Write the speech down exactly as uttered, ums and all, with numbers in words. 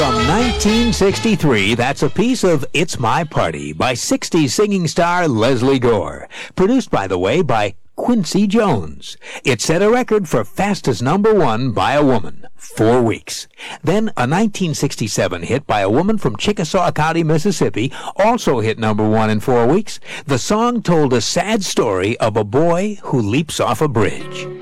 From nineteen sixty-three, that's a piece of It's My Party by sixties singing star Leslie Gore. Produced, by the way, by Quincy Jones. It set a record for fastest number one by a woman, four weeks. Then a nineteen sixty-seven hit by a woman from Chickasaw County, Mississippi, also hit number one in four weeks. The song told a sad story of a boy who leaps off a bridge.